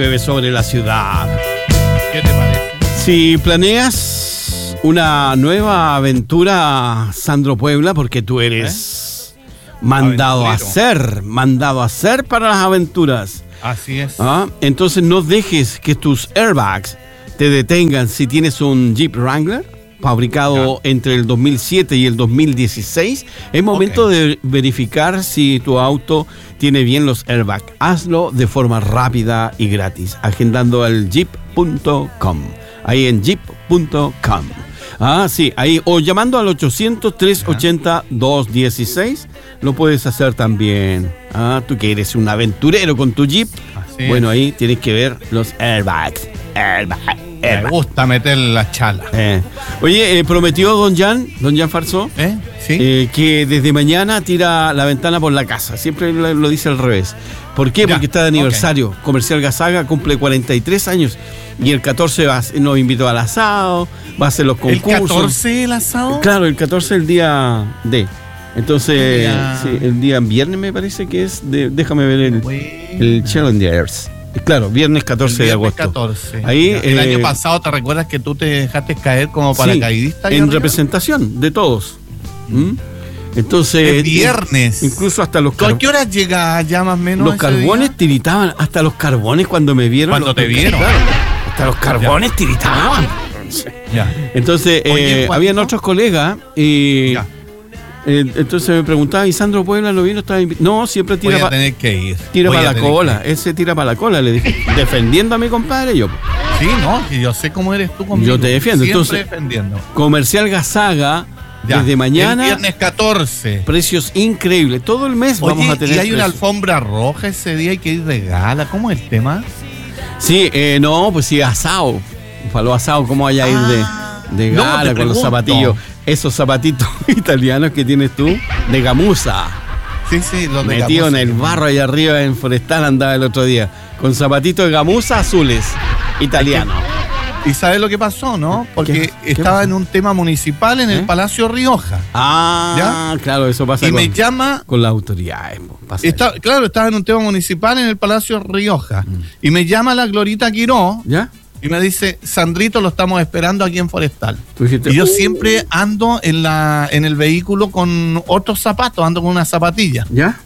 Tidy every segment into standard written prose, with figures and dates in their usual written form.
llueve sobre la ciudad. ¿Qué te parece? Si planeas una nueva aventura, Sandro Puebla, porque tú eres mandado a ser para las aventuras. Así es. Entonces no dejes que tus airbags te detengan si tienes un Jeep Wrangler fabricado entre el 2007 y el 2016. Es momento de verificar si tu auto tiene bien los airbags. Hazlo de forma rápida y gratis, agendando al jeep.com. Ahí en jeep.com. Sí, ahí, o llamando al 800-380-216. Lo puedes hacer también. Tú que eres un aventurero con tu Jeep. Bueno, ahí tienes que ver los airbags. Me gusta meter la chala. Oye, prometió don Jan Farsó, ¿Sí? que desde mañana tira la ventana por la casa. Siempre lo dice al revés. ¿Por qué? Porque está de aniversario. Comercial Gazaga cumple 43 años. Y el 14 nos invitó al asado, va a hacer los concursos. ¿El 14 el asado? Claro, el 14 es el día D. Entonces, el día viernes me parece que es déjame ver el Challengers. Claro, viernes 14 de agosto. 14. Ahí, el año pasado, ¿te recuerdas que tú te dejaste caer como paracaidista? En representación de todos. Entonces, el viernes. Incluso hasta los ¿A qué horas llega ya más o menos? Los carbones tiritaban, hasta los carbones cuando me vieron. Cuando te vieron. Claro, hasta los carbones tiritaban. Entonces, habían otros colegas y entonces me preguntaba, ¿y Sandro Puebla lo vino? No, siempre tira para tener que ir. Tira para la cola. Él se tira para la cola, le dije, defendiendo a mi compadre yo. Sí, no, y yo sé cómo eres tú conmigo. Yo te defiendo. Siempre Entonces, defendiendo. Comercial Gazaga, desde mañana. El viernes 14. Precios increíbles. Todo el mes vamos a tener. ¿Y hay una alfombra roja ese día? Hay que ir de gala. ¿Cómo es el tema? Sí, no, pues sí, asado. Un faló asado, ¿cómo vaya a ir de gala con los zapatillos? Esos zapatitos italianos que tienes tú, de gamuza. Sí, los de metido gamuza, en el barro allá arriba en Forestal andaba el otro día. Con zapatitos de gamuza azules, italianos. ¿Y sabes lo que pasó, no? Porque estaba en un tema municipal en el Palacio Rioja. Claro, eso pasa me llama con las autoridades. Claro, estaba en un tema municipal en el Palacio Rioja. Y me llama la Glorita Quiró. Y me dice, Sandrito, lo estamos esperando aquí en Forestal. Y yo siempre ando en el vehículo con otros zapatos, ando con una zapatilla. ¿Ya?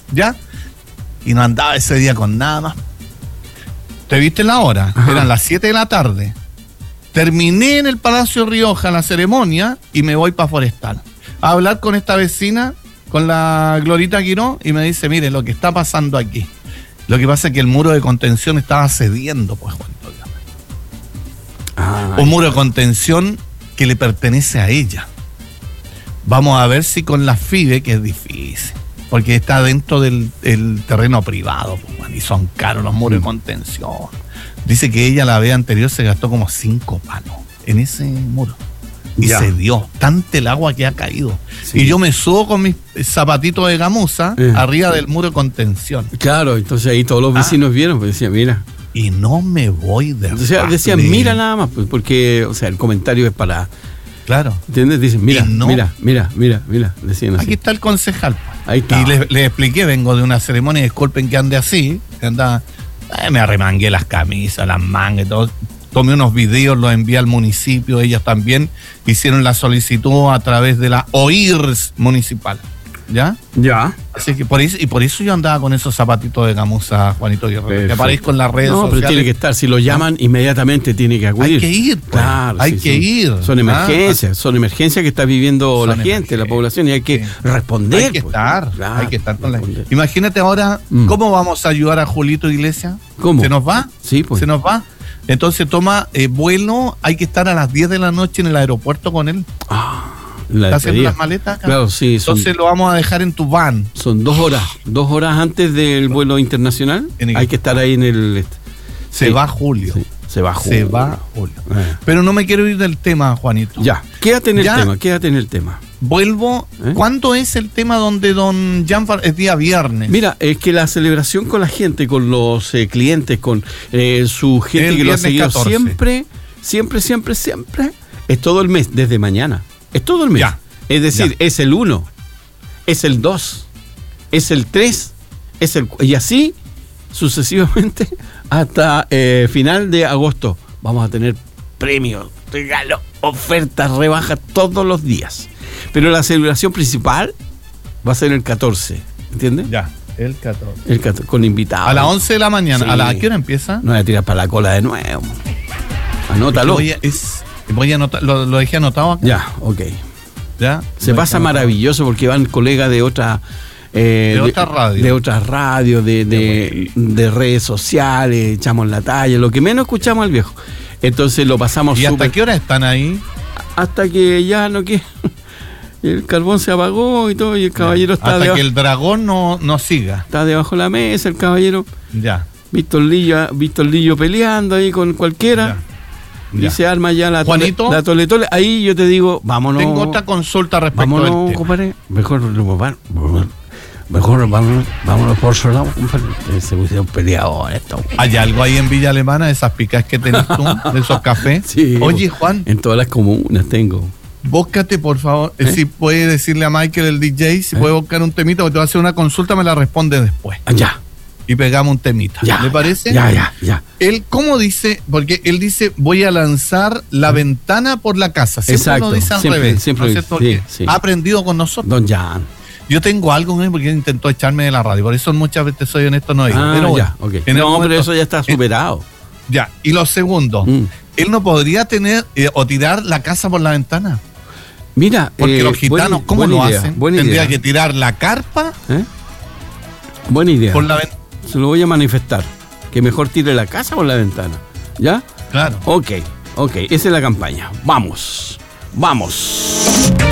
Y no andaba ese día con nada más. ¿Te viste la hora? Eran las 7 de la tarde. Terminé en el Palacio Rioja la ceremonia y me voy para Forestal a hablar con esta vecina, con la Glorita Quiró, y me dice, mire, lo que está pasando aquí. Lo que pasa es que el muro de contención estaba cediendo, pues, Juan Antonio. Un muro de contención que le pertenece a ella. Vamos a ver si con la FIDE, que es difícil, porque está dentro del terreno privado, pues, y son caros los muros de contención. Dice que ella la vez anterior se gastó como 5 palos en ese muro. Y se dio tanto el agua que ha caído. Y yo me subo con mis zapatitos de gamuza arriba del muro de contención. Claro, entonces ahí todos los vecinos vieron, pues decían, mira. Y no me voy de decían, mira nada más, pues, porque, o sea, el comentario es para... Claro. ¿Entiendes? Dicen, mira, decían así. Aquí está el concejal. Ahí está. Y le expliqué, vengo de una ceremonia, disculpen que ande así, me arremangué las camisas, las mangas y todo. Tomé unos videos, los envié al municipio, ellas también hicieron la solicitud a través de la OIRS municipal. ¿Ya? Así que por eso yo andaba con esos zapatitos de gamuza, Juanito Guerrero. Que aparezco en las redes sociales. Pero tiene que estar, si lo llaman, inmediatamente tiene que acudir. Hay que ir, pues. Claro, hay que ir. Son emergencias que está viviendo la gente, la población, y hay que responder. Hay que estar, hay que estar con la gente. Imagínate ahora, ¿cómo vamos a ayudar a Julito Iglesias? ¿Cómo? ¿Se nos va? Sí, pues. ¿Se nos va? Entonces toma vuelo, hay que estar a las 10 de la noche en el aeropuerto con él. ¿Está haciendo las maletas acá? Claro, sí. Entonces lo vamos a dejar en tu van. Son 2 horas. 2 horas antes del vuelo internacional. Hay que estar ahí en el... Se va Julio. Sí, se va Julio. Pero no me quiero ir del tema, Juanito. Quédate en el tema. Vuelvo. ¿Cuándo es el tema donde don Janfar es día viernes? Mira, es que la celebración con la gente, con los clientes, con su gente que lo ha seguido 14. siempre, es todo el mes, desde mañana. Es todo el mes. Es decir, es el 1, es el 2, es el 3, y así sucesivamente hasta final de agosto. Vamos a tener premios, regalos, ofertas, rebajas todos los días. Pero la celebración principal va a ser el 14, ¿entiendes? Ya, el 14. El 14, con invitados. A las 11 de la mañana. Sí. ¿A la qué hora empieza? No voy a tirar para la cola de nuevo. Anótalo. Voy a anotar, lo dejé anotado acá. Ya, ok. Ya. Se pasa maravilloso porque van colegas de otra... de otras radios. De otras radios, de redes sociales, echamos la talla, lo que menos escuchamos al viejo. Entonces lo pasamos ¿Y hasta qué hora están ahí? Hasta que ya no que el carbón se apagó y todo, y el caballero está hasta que el dragón no siga. Está debajo de la mesa el caballero. Ya. Víctor Lillo peleando ahí con cualquiera. Ya. Y se arma ya la toletole. Ahí yo te digo, vámonos. Tengo otra consulta respecto al tema. Compadre. Mejor vámonos por su lado, compadre. Se pusieron peleados esto. ¿Hay algo ahí en Villa Alemana, esas picas que tenés tú, de esos cafés? Sí. Oye, Juan. En todas las comunas tengo. Búscate, por favor, si puede decirle a Michael, el DJ, si puede buscar un temita, porque te va a hacer una consulta, me la responde después. Ya. Y pegamos un temita. Ya, ¿Le parece? Ya. Él, ¿cómo dice? Porque él dice, voy a lanzar la ventana por la casa. Siempre exacto, lo dice al revés. Siempre, ¿no es cierto? Sí. Ha aprendido con nosotros. Don Jan. Yo tengo algo con él porque él intentó echarme de la radio. Por eso muchas veces, soy honesto, no digo. Pero ya, okay. Pero eso ya está superado. Ya. Y lo segundo, él no podría tener o tirar la casa por la ventana. Mira, porque los gitanos, ¿cómo lo hacen? Tendría que tirar la carpa. Buena idea. Por la ventana. Se lo voy a manifestar. Que mejor tire la casa por la ventana. ¿Ya? Claro. Ok. Esa es la campaña. Vamos.